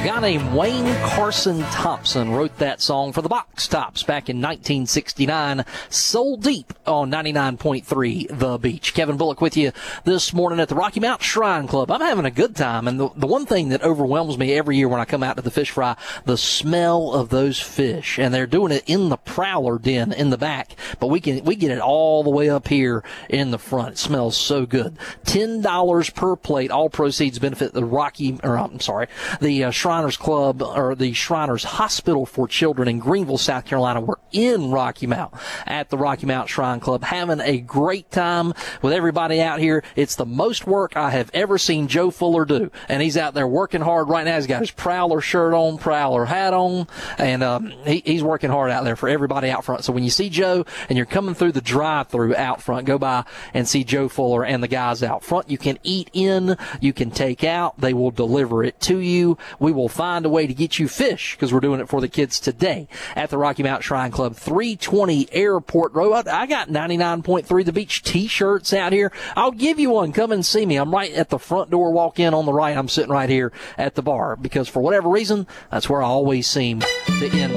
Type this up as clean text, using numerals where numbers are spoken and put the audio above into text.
guy named Wayne Carson Thompson wrote that song for the Box Tops back in 1969. Soul Deep on 99.3 The Beach. Kevin Bullock with you this morning at the Rocky Mountain Shrine Club. I'm having a good time, and the one thing that overwhelms me every year when I come out to the fish fry, the smell of those fish. And they're doing it in the prowler den in the back, but we get it all the way up here in the front. It smells so good. $10 per plate. All proceeds benefit the Shriners Club, or the Shriners Hospital for Children in Greenville, South Carolina. We're in Rocky Mount at the Rocky Mount Shrine Club, having a great time with everybody out here. It's the most work I have ever seen Joe Fuller do, and he's out there working hard right now. He's got his Prowler shirt on, Prowler hat on, and he's working hard out there for everybody out front. So when you see Joe and you're coming through the drive-thru out front, go by and see Joe Fuller and the guys out front. You can eat in, you can take out. They will deliver it to you. We will find a way to get you fish because we're doing it for the kids today at the Rocky Mountain Shrine Club, 320 Airport Road. I got 99.3 The Beach t-shirts out here. I'll give you one. Come and see me. I'm right at the front door. Walk in on the right. I'm sitting right here at the bar because for whatever reason, that's where I always seem to end